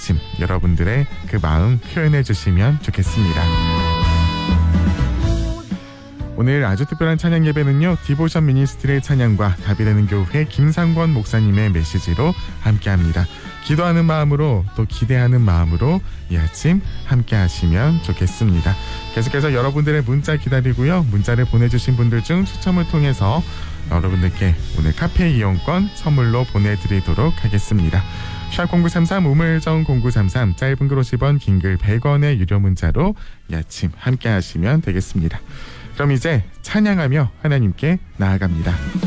아침 여러분들의 그 마음 표현해 주시면 좋겠습니다. 오늘 아주 특별한 찬양 예배는요, 디보션 미니스트리의 찬양과 답이 되는 교회 김상권 목사님의 메시지로 함께합니다. 기도하는 마음으로 또 기대하는 마음으로 이 아침 함께 하시면 좋겠습니다. 계속해서 여러분들의 문자 기다리고요. 문자를 보내주신 분들 중 추첨을 통해서 여러분들께 오늘 카페 이용권 선물로 보내드리도록 하겠습니다. 샵0933 우물정 0933 짧은 글 50원 긴 글 100원의 유료 문자로 이 아침 함께 하시면 되겠습니다. 그럼 이제 찬양하며 하나님께 나아갑니다.